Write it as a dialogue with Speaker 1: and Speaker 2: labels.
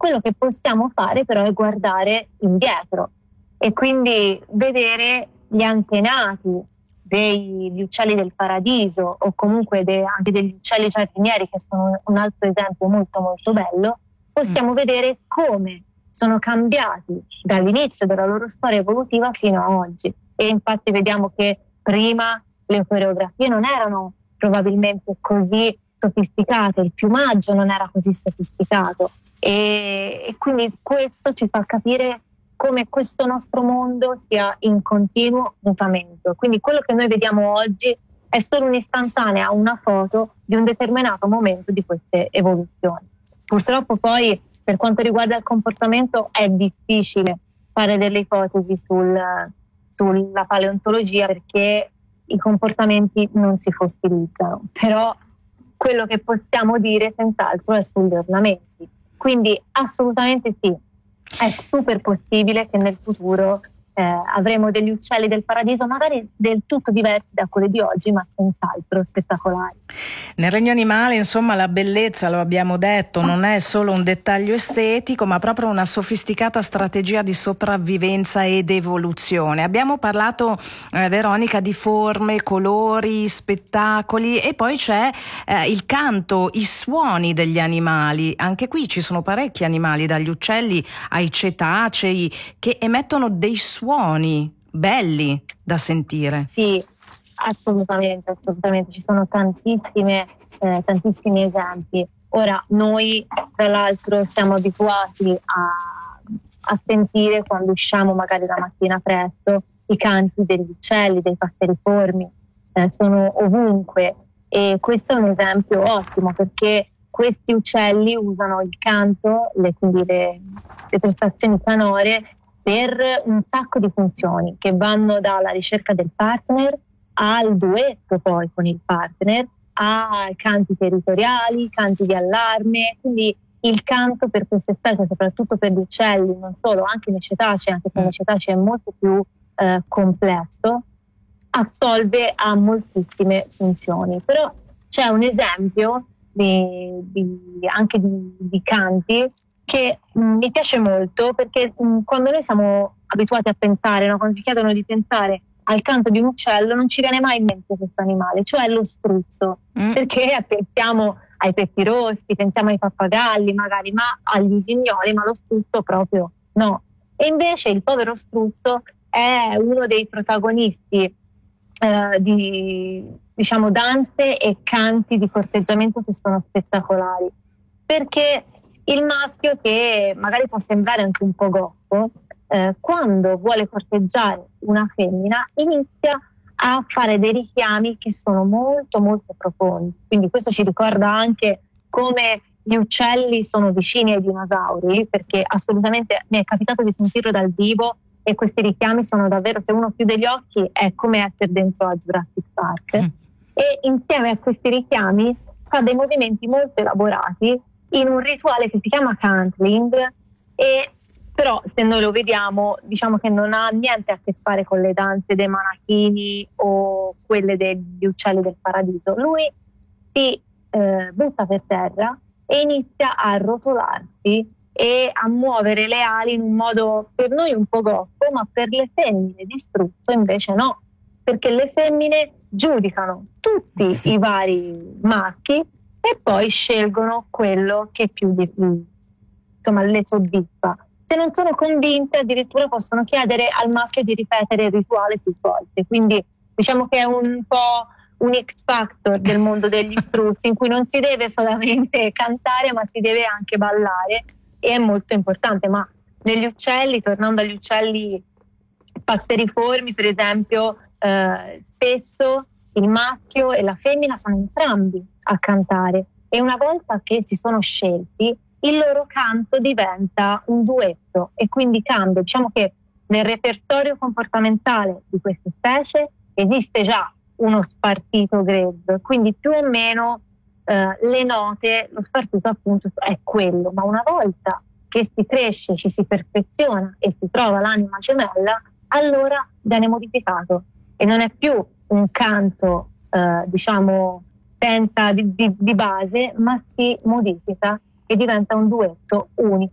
Speaker 1: Quello che possiamo fare però è guardare indietro e quindi vedere gli antenati degli uccelli del paradiso o comunque anche degli uccelli giardinieri, che sono un altro esempio molto molto bello. Possiamo vedere come sono cambiati dall'inizio della loro storia evolutiva fino a oggi, e infatti vediamo che prima le coreografie non erano probabilmente così sofisticate, il piumaggio non era così sofisticato, e quindi questo ci fa capire come questo nostro mondo sia in continuo mutamento. Quindi quello che noi vediamo oggi è solo un'istantanea, una foto di un determinato momento di queste evoluzioni. Purtroppo poi, per quanto riguarda il comportamento, è difficile fare delle ipotesi sulla paleontologia, perché i comportamenti non si fossilizzano. Però quello che possiamo dire senz'altro è sugli ornamenti. Quindi assolutamente sì, è super possibile che nel futuro avremo degli uccelli del paradiso magari del tutto diversi da quelli di oggi, ma senz'altro spettacolari.
Speaker 2: Nel regno animale, insomma, la bellezza, lo abbiamo detto, non è solo un dettaglio estetico, ma proprio una sofisticata strategia di sopravvivenza ed evoluzione. Abbiamo parlato, Veronica, di forme, colori, spettacoli, e poi c'è il canto, i suoni degli animali. Anche qui ci sono parecchi animali, dagli uccelli ai cetacei, che emettono dei suoni belli da sentire.
Speaker 1: Sì, assolutamente, ci sono tantissimi esempi. Ora, noi tra l'altro siamo abituati a sentire, quando usciamo magari la mattina presto, i canti degli uccelli, dei passeriformi, sono ovunque, e questo è un esempio ottimo, perché questi uccelli usano il canto, quindi le prestazioni canore, per un sacco di funzioni che vanno dalla ricerca del partner al duetto poi con il partner, a canti territoriali, canti di allarme. Quindi il canto per queste specie, soprattutto per gli uccelli, non solo, anche nei cetacei, anche se nei cetacei è molto più complesso, assolve a moltissime funzioni. Però c'è un esempio anche di canti che mi piace molto, perché quando noi siamo abituati a pensare, no? Quando ci chiedono di pensare al canto di un uccello, non ci viene mai in mente questo animale, cioè lo struzzo, perché pensiamo ai pettirossi, pensiamo ai pappagalli magari, ma agli usignoli, ma lo struzzo proprio no. E invece il povero struzzo è uno dei protagonisti di, diciamo, danze e canti di corteggiamento che sono spettacolari, perché il maschio, che magari può sembrare anche un po' goffo, quando vuole corteggiare una femmina inizia a fare dei richiami che sono molto molto profondi. Quindi questo ci ricorda anche come gli uccelli sono vicini ai dinosauri, perché assolutamente mi è capitato di sentirlo dal vivo, e questi richiami sono davvero, se uno chiude gli occhi è come essere dentro a Jurassic Park. E insieme a questi richiami fa dei movimenti molto elaborati in un rituale che si chiama cantling, e però se noi lo vediamo, diciamo che non ha niente a che fare con le danze dei monachini o quelle degli uccelli del paradiso. Lui si butta per terra e inizia a rotolarsi e a muovere le ali in un modo per noi un po' goffo, ma per le femmine di struzzo invece no, perché le femmine giudicano tutti i vari maschi e poi scelgono quello che più le soddisfa. Se non sono convinte, addirittura possono chiedere al maschio di ripetere il rituale più volte. Quindi diciamo che è un po' un X Factor del mondo degli struzzi, in cui non si deve solamente cantare, ma si deve anche ballare, e è molto importante. Ma negli uccelli, tornando agli uccelli passeriformi, per esempio, spesso il maschio e la femmina sono entrambi a cantare, e una volta che si sono scelti, il loro canto diventa un duetto e quindi cambia. Diciamo che nel repertorio comportamentale di queste specie esiste già uno spartito grezzo, quindi più o meno le note, lo spartito appunto è quello, ma una volta che si cresce, ci si perfeziona e si trova l'anima gemella, allora viene modificato e non è più un canto senza di base, ma si modifica e diventa un duetto unico